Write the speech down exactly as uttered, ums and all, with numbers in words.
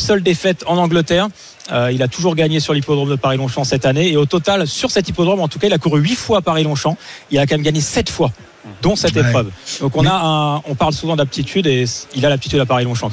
seule défaite en Angleterre. Euh, il a toujours gagné sur l'hippodrome de Paris-Longchamp cette année. Et au total, sur cet hippodrome, en tout cas, il a couru huit fois à Paris-Longchamp. Il a quand même gagné sept fois, dont cette Ouais. épreuve. Donc on, a un, on parle souvent d'aptitude et il a l'aptitude à Paris-Longchamp.